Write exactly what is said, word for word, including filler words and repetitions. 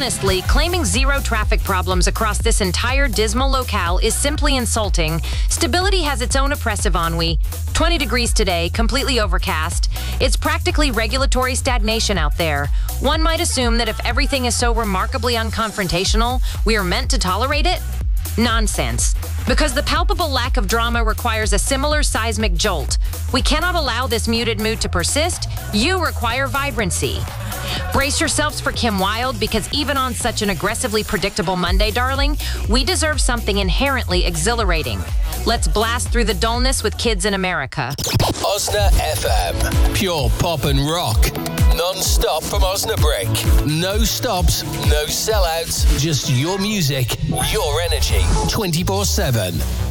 Honestly, claiming zero traffic problems across this entire dismal locale is simply insulting. Stability has its own oppressive ennui. twenty degrees today, completely overcast. It's practically regulatory stagnation out there. One might assume that if everything is so remarkably unconfrontational, we are meant to tolerate it? Nonsense. Because the palpable lack of drama requires a similar seismic jolt. We cannot allow this muted mood to persist. You require vibrancy. Brace yourselves for Kim Wilde, because even on such an aggressively predictable Monday, darling, we deserve something inherently exhilarating. Let's blast through the dullness with Kids in America. Osna F M. Pure pop and rock. Non-stop from Osnabrück. No stops, no sellouts, just your music, your energy, twenty-four seven.